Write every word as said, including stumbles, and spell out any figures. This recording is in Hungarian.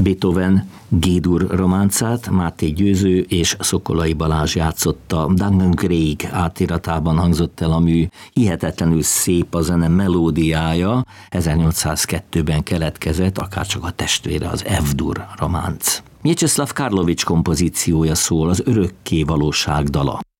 Beethoven G-dur románcát Máté Győző és Szokolai Balázs játszotta. Duncan Craig átiratában hangzott el a mű. Hihetetlenül szép a zene melódiája. ezernyolcszázkettőben keletkezett, akárcsak a testvére, az F-dur románc. Mieczysław Karlowicz kompozíciója szól, az örökké valóság dala.